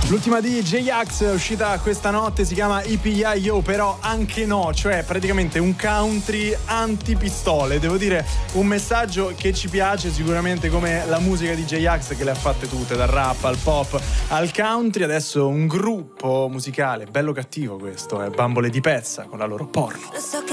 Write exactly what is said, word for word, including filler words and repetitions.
L'ultima di J-Ax è uscita questa notte, si chiama I P I Yo, però anche no, cioè praticamente un country anti-pistole. Devo dire, un messaggio che ci piace sicuramente, come la musica di J-Ax, che le ha fatte tutte, dal rap al pop al country. Adesso un gruppo musicale bello cattivo, questo è Bambole di Pezza con la loro Porno. Lo so che